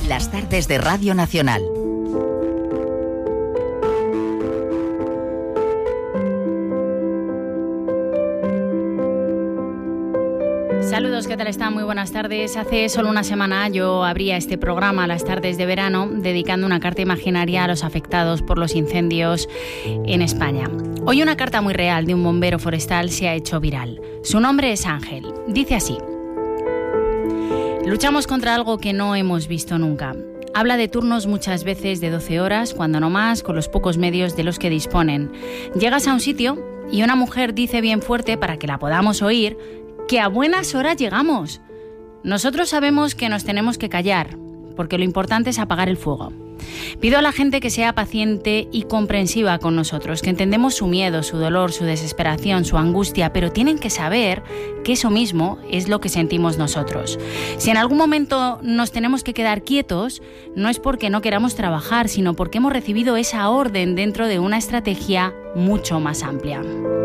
Las tardes de Radio Nacional. Saludos, ¿qué tal están? Muy buenas tardes. Hace solo una semana yo abría este programa, Las tardes de verano, dedicando una carta imaginaria a los afectados por los incendios en España. Hoy una carta muy real de un bombero forestal se ha hecho viral. Su nombre es Ángel. Dice así: luchamos contra algo que no hemos visto nunca. Habla de turnos muchas veces de 12 horas, cuando no más, con los pocos medios de los que disponen. Llegas a un sitio y una mujer dice bien fuerte, para que la podamos oír, que a buenas horas llegamos. Nosotros sabemos que nos tenemos que callar, porque lo importante es apagar el fuego. Pido a la gente que sea paciente y comprensiva con nosotros, que entendemos su miedo, su dolor, su desesperación, su angustia, pero tienen que saber que eso mismo es lo que sentimos nosotros. Si en algún momento nos tenemos que quedar quietos, no es porque no queramos trabajar, sino porque hemos recibido esa orden dentro de una estrategia mucho más amplia.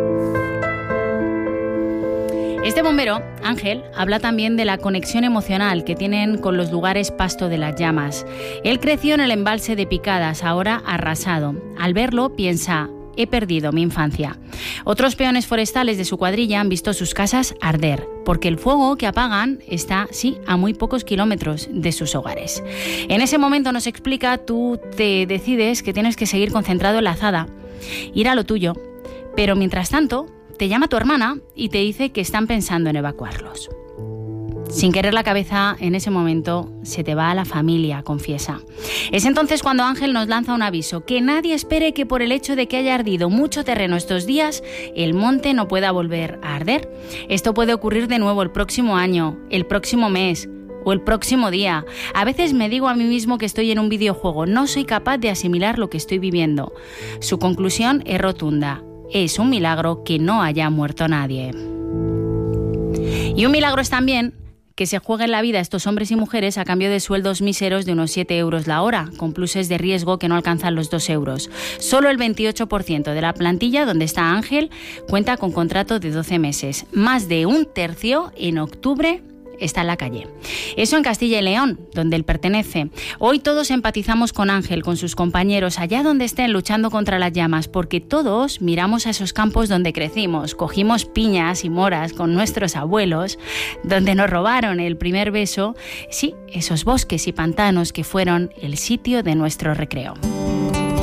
Este bombero, Ángel, habla también de la conexión emocional que tienen con los lugares pasto de las llamas. Él creció en el embalse de Picadas, ahora arrasado. Al verlo piensa: he perdido mi infancia. Otros peones forestales de su cuadrilla han visto sus casas arder, porque el fuego que apagan está, sí, a muy pocos kilómetros de sus hogares. En ese momento, nos explica, tú te decides que tienes que seguir concentrado en la azada, ir a lo tuyo, pero mientras tanto te llama tu hermana y te dice que están pensando en evacuarlos. Sin querer, la cabeza en ese momento se te va a la familia, confiesa. Es entonces cuando Ángel nos lanza un aviso: que nadie espere que por el hecho de que haya ardido mucho terreno estos días, el monte no pueda volver a arder. Esto puede ocurrir de nuevo el próximo año, el próximo mes o el próximo día. A veces me digo a mí mismo que estoy en un videojuego, no soy capaz de asimilar lo que estoy viviendo. Su conclusión es rotunda: es un milagro que no haya muerto nadie. Y un milagro es también que se jueguen la vida estos hombres y mujeres a cambio de sueldos míseros de unos 7 euros la hora, con pluses de riesgo que no alcanzan los 2 euros. Solo el 28% de la plantilla donde está Ángel cuenta con contrato de 12 meses. Más de un tercio en octubre está en la calle. Eso en Castilla y León, donde él pertenece. Hoy todos empatizamos con Ángel, con sus compañeros, allá donde estén luchando contra las llamas, porque todos miramos a esos campos donde crecimos, cogimos piñas y moras con nuestros abuelos, donde nos robaron el primer beso, sí, esos bosques y pantanos que fueron el sitio de nuestro recreo.